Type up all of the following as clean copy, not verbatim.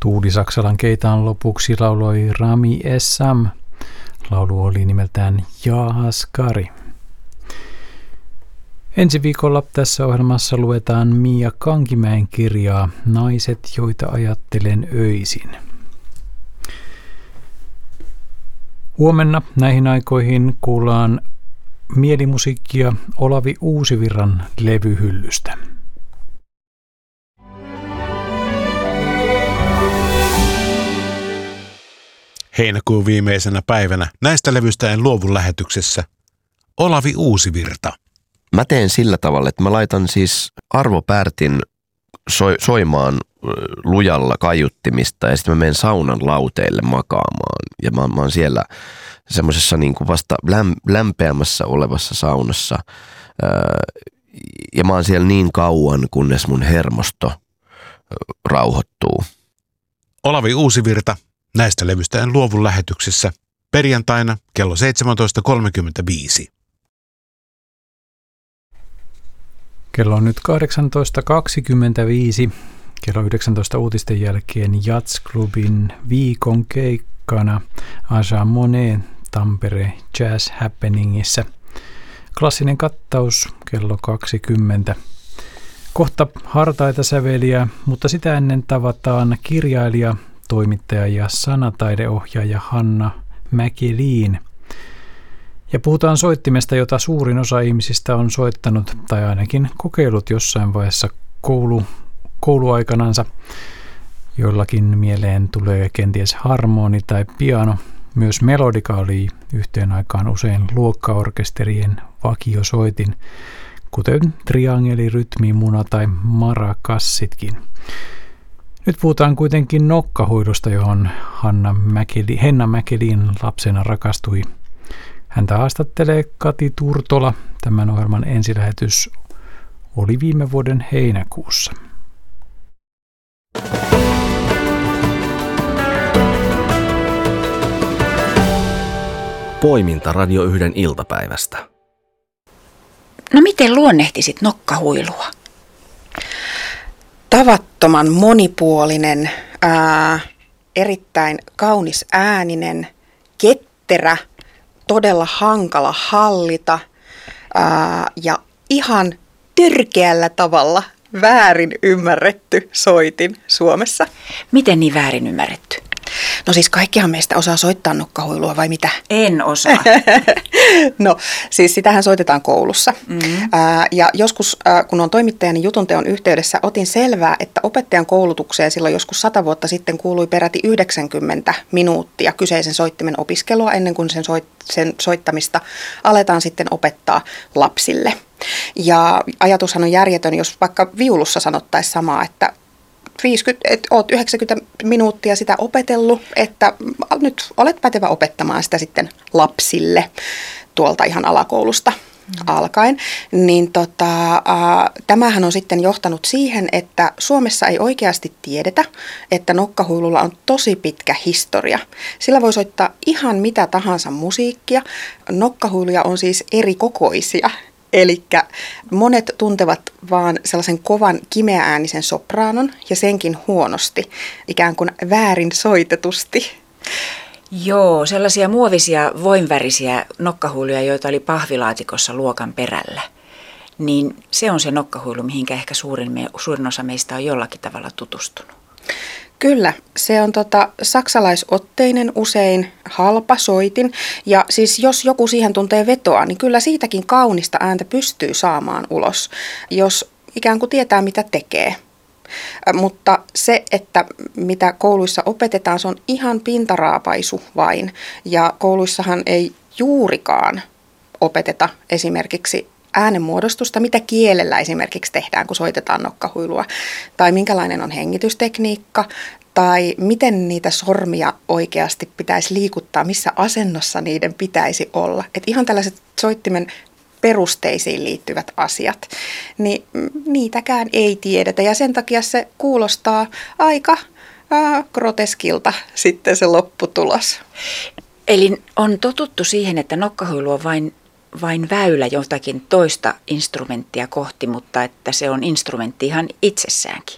Tuuli Saksalan keitaan lopuksi lauloi Rami Essam. Laulu oli nimeltään Jaahaskari. Ensi viikolla tässä ohjelmassa luetaan Mia Kankimäen kirjaa Naiset, joita ajattelen öisin. Huomenna näihin aikoihin kuullaan mielimusiikkia Olavi Uusivirran levyhyllystä. Heinäkuun viimeisenä päivänä näistä levyistä en luovu lähetyksessä Olavi Uusivirta. Mä teen sillä tavalla, että mä laitan siis Arvo Pärtin soimaan lujalla kaiuttimista ja sitten mä menen saunan lauteille makaamaan. Ja mä oon siellä semmoisessa niin kuin vasta lämpeämässä olevassa saunassa ja mä oon siellä niin kauan, kunnes mun hermosto rauhoittuu. Olavi Uusivirta näistä levyistä en luovu lähetyksessä perjantaina kello 17.35. Kello on nyt 18.25. Kello 19 uutisten jälkeen Jazz-klubin viikon keikkana Aja Monet Tampere Jazz Happeningissä. Klassinen kattaus kello 20. Kohta hartaita säveliä, mutta sitä ennen tavataan kirjailija, toimittaja ja sanataideohjaaja Hanna Mäkelin. Ja puhutaan soittimesta, jota suurin osa ihmisistä on soittanut tai ainakin kokeillut jossain vaiheessa kouluaikanansa. Joillakin mieleen tulee kenties harmoni tai piano. Myös melodika oli yhteen aikaan usein luokkaorkesterien vakiosoitin, kuten triangeli, rytmimuna tai marakassitkin. Nyt puhutaan kuitenkin nokkahuilusta, johon Henna Mäkelin lapsena rakastui. Häntä haastattelee Kati Turtola. Tämän ohjelman ensilähetys oli viime vuoden heinäkuussa. Poiminta Radio 1 iltapäivästä. No miten luonnehtisit nokkahuilua? Tavattoman monipuolinen, erittäin kaunis ääninen, ketterä, todella hankala hallita ja ihan törkeällä tavalla väärin ymmärretty soitin Suomessa. Miten niin väärin ymmärretty? No siis kaikkihan meistä osaa soittaa nokkahuilua vai mitä? En osaa. No siis sitähän soitetaan koulussa. Ja joskus kun on toimittajani jutunteon yhteydessä, otin selvää, että opettajan koulutukseen silloin joskus 100 vuotta sitten kuului peräti 90 minuuttia kyseisen soittimen opiskelua ennen kuin sen soittamista aletaan sitten opettaa lapsille. Ja ajatushan on järjetön, jos vaikka viulussa sanottaisiin samaa, että olet 90 minuuttia sitä opetellut, että nyt olet pätevä opettamaan sitä sitten lapsille tuolta ihan alakoulusta alkaen. Niin tämähän on sitten johtanut siihen, että Suomessa ei oikeasti tiedetä, että nokkahuilulla on tosi pitkä historia. Sillä voi soittaa ihan mitä tahansa musiikkia. Nokkahuiluja on siis eri kokoisia. Eli monet tuntevat vaan sellaisen kovan kimeääänisen sopraanon ja senkin huonosti, ikään kuin väärin soitetusti. Joo, sellaisia muovisia voinvärisiä nokkahuiluja, joita oli pahvilaatikossa luokan perällä. Niin se on se nokkahuilu, mihinkä ehkä suurin osa meistä on jollakin tavalla tutustunut. Kyllä, se on saksalaisotteinen, usein halpa soitin ja siis jos joku siihen tuntee vetoa, niin kyllä siitäkin kaunista ääntä pystyy saamaan ulos, jos ikään kuin tietää mitä tekee. Mutta se, että mitä kouluissa opetetaan, se on ihan pintaraapaisu vain ja kouluissahan ei juurikaan opeteta esimerkiksi äänenmuodostusta, mitä kielellä esimerkiksi tehdään, kun soitetaan nokkahuilua, tai minkälainen on hengitystekniikka, tai miten niitä sormia oikeasti pitäisi liikuttaa, missä asennossa niiden pitäisi olla. Et ihan tällaiset soittimen perusteisiin liittyvät asiat, niin niitäkään ei tiedetä, ja sen takia se kuulostaa aika groteskilta sitten se lopputulos. Eli on totuttu siihen, että nokkahuilu on vain väylä jotakin toista instrumenttia kohti, mutta että se on instrumentti ihan itsessäänkin.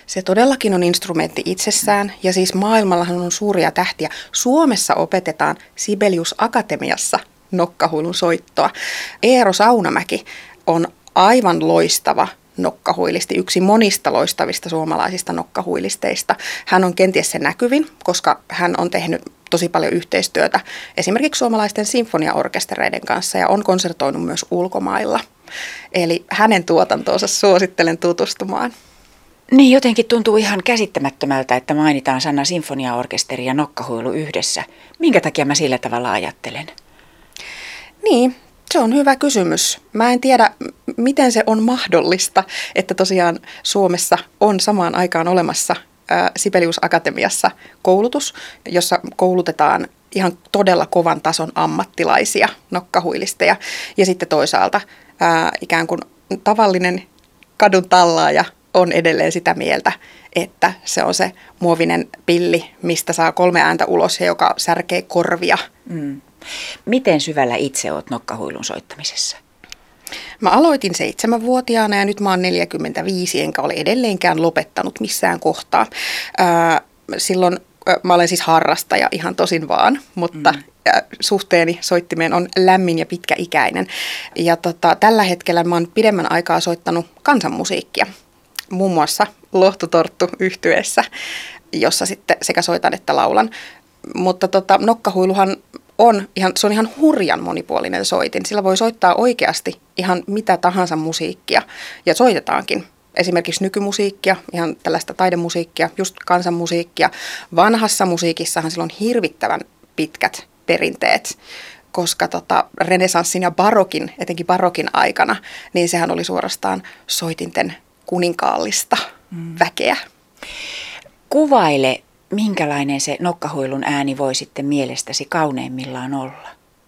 Se todellakin on instrumentti itsessään ja siis maailmallahan on suuria tähtiä. Suomessa opetetaan Sibelius Akatemiassa nokkahuilun soittoa. Eero Saunamäki on aivan loistava nokkahuilisti, yksi monista loistavista suomalaisista nokkahuilisteista. Hän on kenties se näkyvin, koska hän on tehnyt tosi paljon yhteistyötä esimerkiksi suomalaisten sinfoniaorkestereiden kanssa ja on konsertoinut myös ulkomailla. Eli hänen tuotantoonsa suosittelen tutustumaan. Niin, jotenkin tuntuu ihan käsittämättömältä, että mainitaan sana sinfoniaorkesteri ja nokkahuilu yhdessä. Minkä takia mä sillä tavalla ajattelen? Niin, se on hyvä kysymys. Mä en tiedä, miten se on mahdollista, että tosiaan Suomessa on samaan aikaan olemassa Sibelius Akatemiassa koulutus, jossa koulutetaan ihan todella kovan tason ammattilaisia nokkahuilisteja. Ja sitten toisaalta ikään kuin tavallinen kadun tallaaja on edelleen sitä mieltä, että se on se muovinen pilli, mistä saa 3 ääntä ulos ja joka särkee korvia. Miten syvällä itse olet nokkahuilun soittamisessa? Mä aloitin 7-vuotiaana ja nyt mä oon 45, enkä ole edelleenkään lopettanut missään kohtaa. Silloin mä olen siis harrastaja ihan tosin vaan, mutta suhteeni soittimeen on lämmin ja pitkäikäinen. Ja tällä hetkellä mä oon pidemmän aikaa soittanut kansanmusiikkia, muun muassa Lohtutorttu -yhtyeessä, jossa sitten sekä soitan että laulan. Mutta nokkahuiluhan on ihan hurjan monipuolinen soitin. Sillä voi soittaa oikeasti ihan mitä tahansa musiikkia ja soitetaankin. Esimerkiksi nykymusiikkia, ihan tällaista taidemusiikkia, just kansanmusiikkia. Vanhassa musiikissahan sillä on hirvittävän pitkät perinteet, koska renesanssin ja barokin, etenkin barokin aikana, niin sehän oli suorastaan soitinten kuninkaallista väkeä. Kuvaile, minkälainen se nokkahuilun ääni voi sitten mielestäsi kauneimmillaan olla?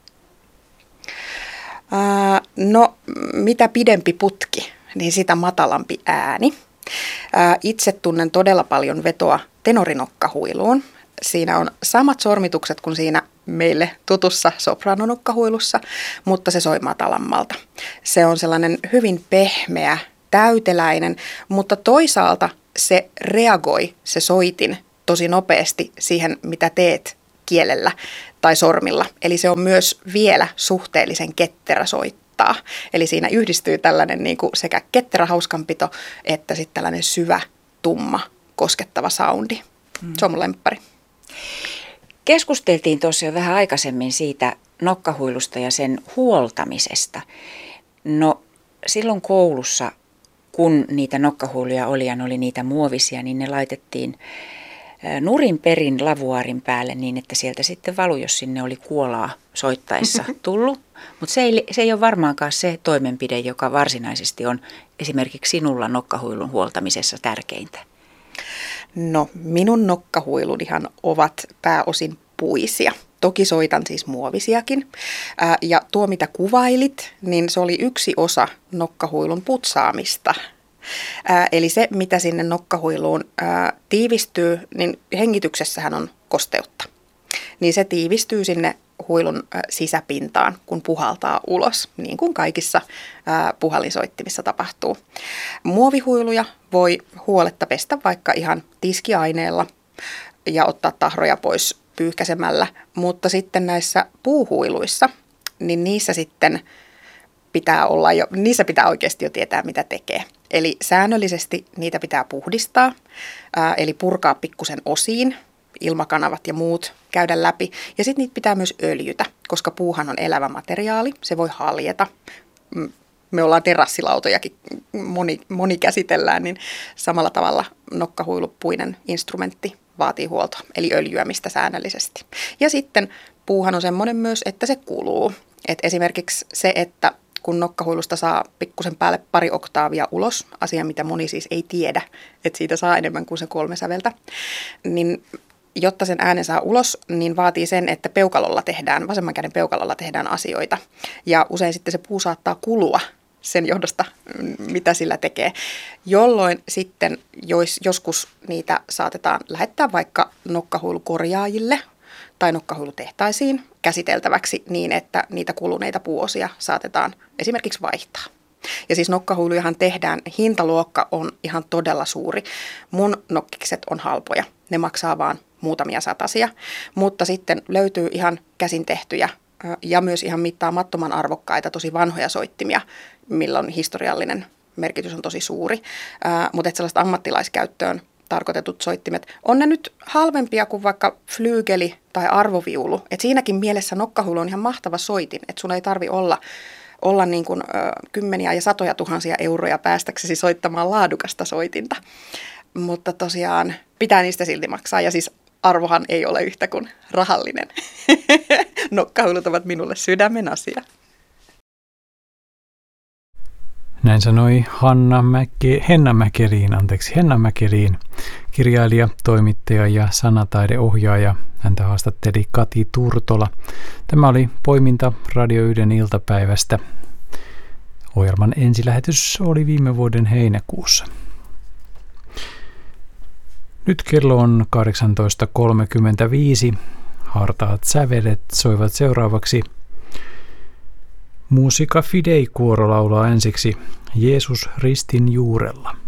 No, mitä pidempi putki, niin sitä matalampi ääni. Itse tunnen todella paljon vetoa tenorinokkahuiluun. Siinä on samat sormitukset kuin siinä meille tutussa sopranonokkahuilussa, mutta se soi matalammalta. Se on sellainen hyvin pehmeä, täyteläinen, mutta toisaalta se reagoi, se soitin, tosi nopeasti siihen, mitä teet kielellä tai sormilla. Eli se on myös vielä suhteellisen ketterä soittaa. Eli siinä yhdistyy tällainen niin kuin sekä ketterä hauskanpito että sitten tällainen syvä, tumma, koskettava soundi. Se on mun lemppari. Keskusteltiin tuossa jo vähän aikaisemmin siitä nokkahuilusta ja sen huoltamisesta. No silloin koulussa, kun niitä nokkahuiluja oli ja ne oli niitä muovisia, niin ne laitettiin nurin perin lavuaarin päälle niin, että sieltä sitten valui, jos sinne oli kuolaa soittaessa tullut. Mutta se ei ole varmaankaan se toimenpide, joka varsinaisesti on esimerkiksi sinulla nokkahuilun huoltamisessa tärkeintä. No, minun nokkahuilunihan ovat pääosin puisia. Toki soitan siis muovisiakin. Ja tuo, mitä kuvailit, niin se oli yksi osa nokkahuilun putsaamista. Eli se, mitä sinne nokkahuiluun tiivistyy, niin hengityksessähän on kosteutta. Niin se tiivistyy sinne huilun sisäpintaan, kun puhaltaa ulos, niin kuin kaikissa puhallinsoittimissa tapahtuu. Muovihuiluja voi huoletta pestä vaikka ihan tiskiaineella ja ottaa tahroja pois pyyhkäsemällä, mutta sitten näissä puuhuiluissa, niin niissä sitten niissä pitää oikeasti jo tietää, mitä tekee. Eli säännöllisesti niitä pitää puhdistaa, eli purkaa pikkusen osiin, ilmakanavat ja muut käydä läpi. Ja sitten niitä pitää myös öljytä, koska puuhan on elävä materiaali, se voi haljeta. Me ollaan terassilautojakin, moni käsitellään, niin samalla tavalla nokkahuilupuinen instrumentti vaatii huoltoa, eli öljyämistä säännöllisesti. Ja sitten puuhan on semmoinen myös, että se kuluu. Et esimerkiksi se, että kun nokkahuilusta saa pikkusen päälle 2 oktaavia ulos, asia mitä moni siis ei tiedä, että siitä saa enemmän kuin se 3 säveltä, niin jotta sen äänen saa ulos, niin vaatii sen, että vasemman käden peukalolla tehdään asioita. Ja usein sitten se puu saattaa kulua sen johdosta, mitä sillä tekee, jolloin sitten joskus niitä saatetaan lähettää vaikka nokkahuilukorjaajille tai nokkahuilutehtaisiin käsiteltäväksi niin, että niitä kuluneita puuosia saatetaan esimerkiksi vaihtaa. Ja siis nokkahuilujahan tehdään, hintaluokka on ihan todella suuri. Mun nokkikset on halpoja, ne maksaa vaan muutamia satasia, mutta sitten löytyy ihan käsin tehtyjä ja myös ihan mittaamattoman arvokkaita, tosi vanhoja soittimia, milloin historiallinen merkitys on tosi suuri. Mutta sellaiset ammattilaiskäyttöön tarkoitetut soittimet, on ne nyt halvempia kuin vaikka flyygeli tai arvoviulu. Et siinäkin mielessä nokkahuilu on ihan mahtava soitin, että sun ei tarvi olla niin kuin, kymmeniä ja satoja tuhansia euroja päästäksesi soittamaan laadukasta soitinta. Mutta tosiaan pitää niistä silti maksaa ja siis arvohan ei ole yhtä kuin rahallinen. Nokkahuilut ovat minulle sydämen asia. Näin sanoi Henna Mäkeriin, kirjailija, toimittaja ja sanataideohjaaja. Häntä haastatteli Kati Turtola. Tämä oli poiminta Radio 1 iltapäivästä. Ohjelman ensilähetys oli viime vuoden heinäkuussa. Nyt kello on 18.35. Hartaat sävelet soivat seuraavaksi. Musica Fidei -kuoro laulaa ensiksi Jeesus ristin juurella.